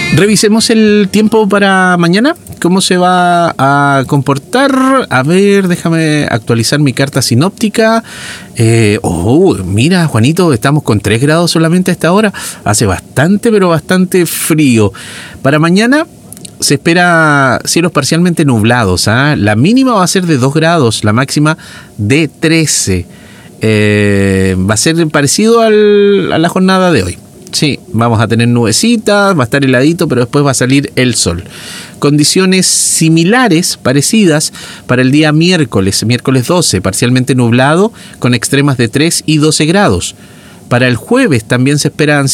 Revisemos el tiempo para mañana. ¿Cómo se va a comportar? A ver, déjame actualizar mi carta sinóptica. Mira, Juanito, estamos con 3 grados solamente a esta hora. Hace bastante, pero bastante frío. Para mañana se espera cielos parcialmente nublados. La mínima va a ser de 2 grados, la máxima de 13. Va a ser parecido a la jornada de hoy. Sí, vamos a tener nubecitas, va a estar heladito, pero después va a salir el sol. Condiciones similares, parecidas, para el día miércoles 12, parcialmente nublado, con extremas de 3 y 12 grados. Para el jueves también se esperan